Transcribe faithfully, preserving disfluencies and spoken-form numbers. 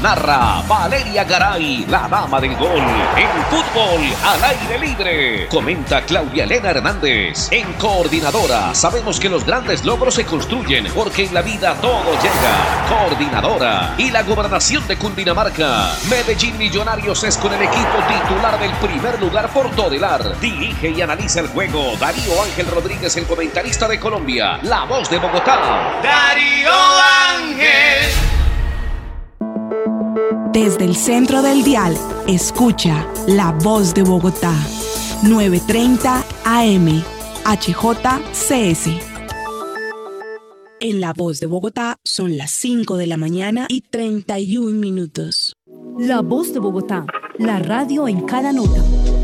Narra Valeria Garay, la dama del gol. En fútbol al aire libre. Comenta Claudia Elena Hernández. En Coordinadora, sabemos que los grandes logros se construyen porque en la vida todo llega. Coordinadora. Y la gobernación de Cundinamarca. Medellín Millonarios es con el equipo titular del primer lugar por Todelar. Dirige y analiza el juego Darío Ángel Rodríguez, el comentarista de Colombia. La voz de Bogotá. Darío Ángel. Desde el centro del dial, escucha La Voz de Bogotá, novecientos treinta A M, H J C S. En La Voz de Bogotá son las cinco de la mañana y treinta y un minutos. La Voz de Bogotá, la radio en cada nota.